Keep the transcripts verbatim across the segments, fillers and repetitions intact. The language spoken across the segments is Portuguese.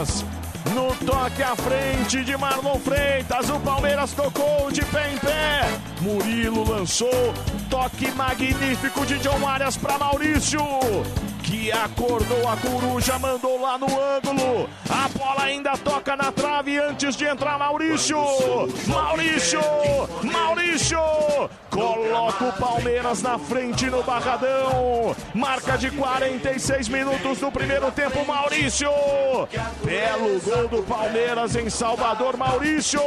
Palmeiras. No toque à frente de Marlon Freitas, o Palmeiras tocou de pé em pé. Murilo lançou, toque magnífico de John Arias para Maurício, que acordou a coruja, mandou lá no ângulo. A bola ainda toca na trave antes de entrar Maurício. Maurício, Maurício, coloca o Palmeiras na frente no Barradão. Marca de quarenta e seis minutos do primeiro tempo, Maurício. Belo gol do Palmeiras em Salvador, Maurício.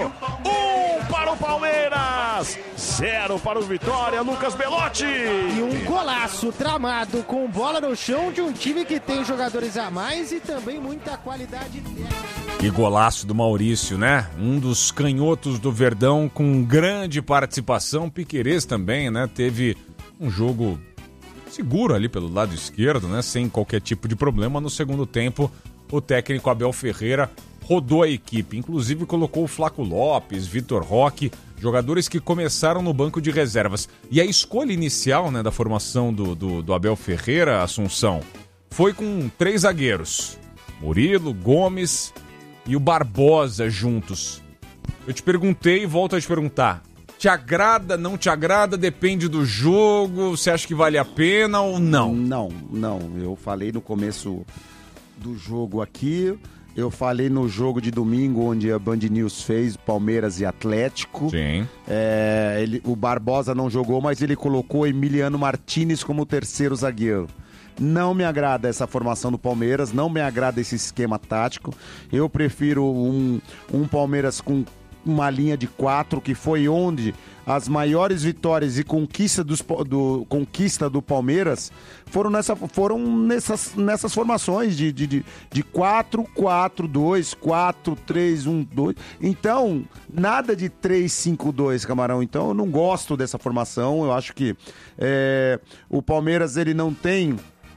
Um para o Palmeiras, zero para o Vitória, Lucas Belotti. E um golaço tramado com bola no chão de um time que tem jogadores a mais e também muita qualidade técnica. E golaço do Maurício, né? Um dos canhotos do Verdão com grande participação. Piquerez também, né? Teve um jogo seguro ali pelo lado esquerdo, né? Sem qualquer tipo de problema. No segundo tempo, o técnico Abel Ferreira rodou a equipe. Inclusive colocou o Flaco Lopes, Vitor Roque, jogadores que começaram no banco de reservas. E a escolha inicial, né, da formação do, do, do Abel Ferreira, Assunção, foi com três zagueiros. Murilo, Gomes e o Barbosa juntos. Eu te perguntei e volto a te perguntar. Te agrada, não te agrada? Depende do jogo? Você acha que vale a pena ou não? Não, não. Eu falei no começo do jogo aqui... Eu falei no jogo de domingo, onde a Band News fez Palmeiras e Atlético. Sim. É, ele, o Barbosa não jogou, mas ele colocou Emiliano Martinez como terceiro zagueiro. Não me agrada essa formação do Palmeiras, não me agrada esse esquema tático. Eu prefiro um, um Palmeiras com uma linha de quatro, que foi onde as maiores vitórias e conquista, dos, do, conquista do Palmeiras foram, nessa, foram nessas, nessas formações de, de, de quatro, quatro, dois, quatro, três, um, dois. Então, nada de três, cinco, dois, Camarão. Então, eu não gosto dessa formação. Eu acho que é, o Palmeiras ele não tem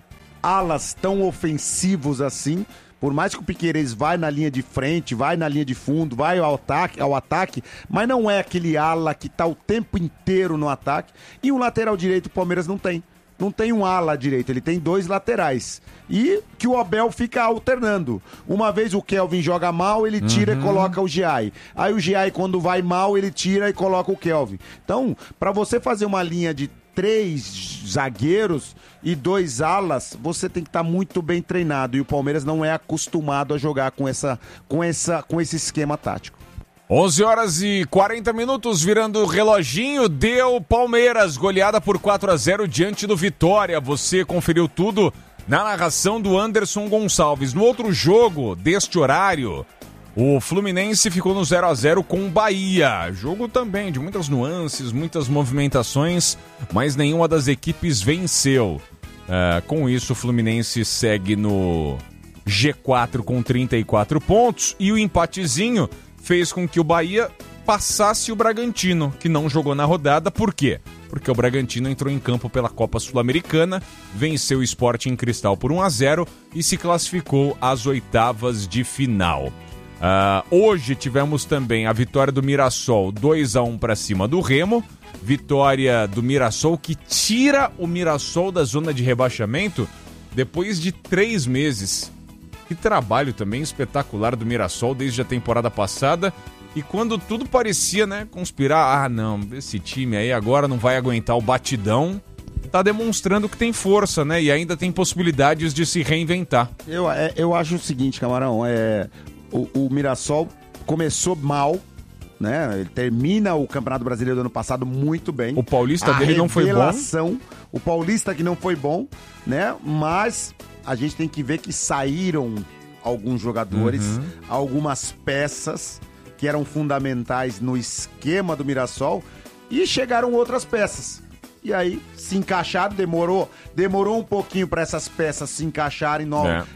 alas tão ofensivos assim. Por mais que o Piquerez vai na linha de frente, vai na linha de fundo, vai ao ataque, ao ataque, mas não é aquele ala que tá o tempo inteiro no ataque. E um lateral direito o Palmeiras não tem. Não tem um ala direito, ele tem dois laterais. E que o Abel fica alternando. Uma vez o Kelvin joga mal, ele tira uhum. e coloca o Giai. Aí o Giai, quando vai mal, ele tira e coloca o Kelvin. Então, para você fazer uma linha de três zagueiros e dois alas, você tem que estar tá muito bem treinado. E o Palmeiras não é acostumado a jogar com, essa, com, essa, com esse esquema tático. onze horas e quarenta minutos, virando o reloginho, deu Palmeiras, goleada por quatro a zero diante do Vitória. Você conferiu tudo na narração do Anderson Gonçalves. No outro jogo deste horário, o Fluminense ficou no zero a zero com o Bahia. Jogo também de muitas nuances, muitas movimentações, mas nenhuma das equipes venceu. Uh, com isso, o Fluminense segue no G quatro com trinta e quatro pontos e o empatezinho fez com que o Bahia passasse o Bragantino, que não jogou na rodada. Por quê? Porque o Bragantino entrou em campo pela Copa Sul-Americana, venceu o Sporting Cristal por um a zero e se classificou às oitavas de final. Uh, hoje tivemos também a vitória do Mirassol, dois a um para cima do Remo. Vitória do Mirassol que tira o Mirassol da zona de rebaixamento depois de três meses. Que trabalho também espetacular do Mirassol desde a temporada passada. E quando tudo parecia, né, conspirar, ah não, esse time aí agora não vai aguentar o batidão, tá demonstrando que tem força, né, e ainda tem possibilidades de se reinventar. Eu, é, eu acho o seguinte, Camarão, é, o, o Mirassol começou mal, né, ele termina o Campeonato Brasileiro do ano passado muito bem. O Paulista a dele não foi bom. O Paulista que não foi bom, né, mas a gente tem que ver que saíram alguns jogadores, uhum. algumas peças que eram fundamentais no esquema do Mirassol e chegaram outras peças. E aí se encaixaram, demorou, demorou um pouquinho para essas peças se encaixarem no, é.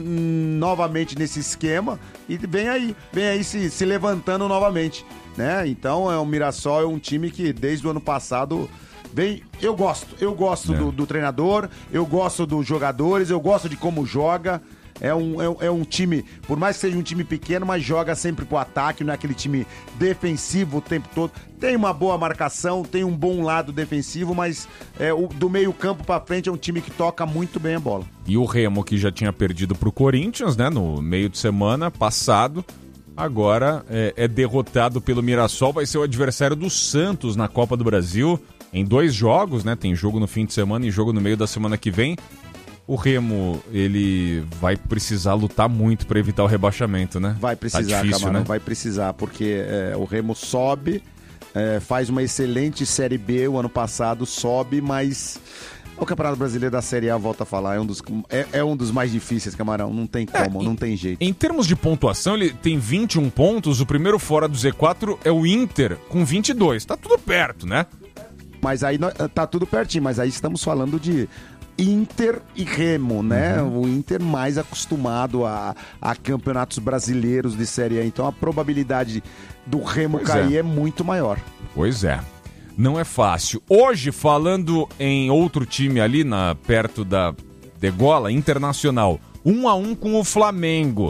n- novamente nesse esquema e vem aí, vem aí se, se levantando novamente, né? Então é o Mirassol é um time que desde o ano passado vem, eu gosto, eu gosto é. do, do treinador, eu gosto dos jogadores, eu gosto de como joga. É um, é, um- é um time, por mais que seja um time pequeno, mas joga sempre pro ataque, não é aquele time defensivo o tempo todo. Tem uma boa marcação, tem um bom lado defensivo, mas é, o, do meio campo pra frente é um time que toca muito bem a bola. E o Remo, que já tinha perdido pro Corinthians, né, no meio de semana passado, agora é, é derrotado pelo Mirassol, vai ser o adversário do Santos na Copa do Brasil, em dois jogos, né, tem jogo no fim de semana e jogo no meio da semana que vem. O Remo, ele vai precisar lutar muito para evitar o rebaixamento, né? Vai precisar, tá difícil, Camarão, né? vai precisar, porque é, o Remo sobe, é, faz uma excelente Série B, o ano passado sobe, mas o Campeonato Brasileiro da Série A, volta a falar, é um dos, é, é um dos mais difíceis, Camarão, não tem como, É, não em- tem jeito. Em termos de pontuação, ele tem vinte e um pontos, o primeiro fora do Z quatro é o Inter, com vinte e dois. Tá tudo perto, né? Mas aí nó- tá tudo pertinho, mas aí estamos falando de Inter e Remo, né? Uhum. O Inter mais acostumado a, a campeonatos brasileiros de Série A, então a probabilidade do Remo Pois cair é. é muito maior. Pois é. Não é fácil. Hoje, falando em outro time ali, na, perto da Degola, Internacional, um a um com o Flamengo.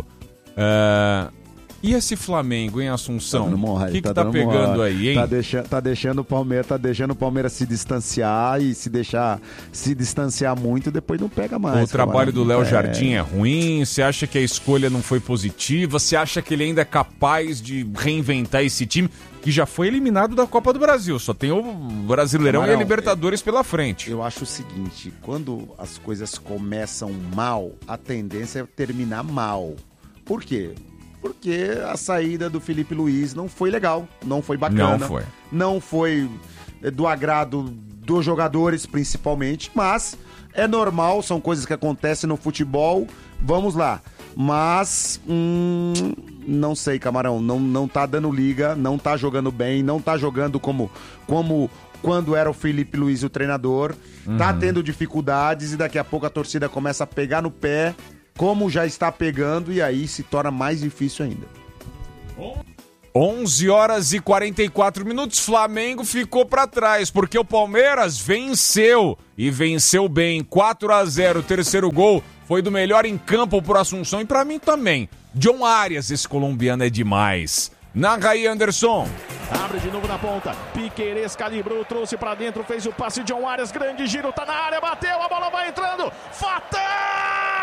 É, E esse Flamengo em Assunção? Tá dando O mole, que, que tá, dando pegando mole. aí, hein? Tá deixando, tá deixando o Palmeiras, tá deixando o Palmeiras se distanciar e se deixar se distanciar muito, depois não pega mais. O trabalho do Léo É. Jardim é ruim? Você acha que a escolha não foi positiva? Você acha que ele ainda é capaz de reinventar esse time que já foi eliminado da Copa do Brasil? Só tem o Brasileirão Camarão, e a Libertadores pela frente. Eu acho o seguinte, quando as coisas começam mal, a tendência é terminar mal. Por quê? Porque a saída do Felipe Luiz não foi legal, não foi bacana. Não foi. Não foi eh, do agrado dos jogadores, principalmente, mas é normal, são coisas que acontecem no futebol, vamos lá. Mas, hum, não sei, Camarão, não, não tá dando liga, não tá jogando bem, não tá jogando como, como quando era o Felipe Luiz o treinador, tá tendo dificuldades e daqui a pouco a torcida começa a pegar no pé, como já está pegando, e aí se torna mais difícil ainda. onze horas e quarenta e quatro minutos, Flamengo ficou pra trás, porque o Palmeiras venceu, e venceu bem, quatro a zero, o terceiro gol foi do melhor em campo por Assunção, e pra mim também. John Arias, esse colombiano é demais. Narra aí, Anderson. Abre de novo na ponta. Piquerez calibrou, trouxe pra dentro, fez o passe. John Arias, grande giro, tá na área, bateu, a bola vai entrando. Fatal!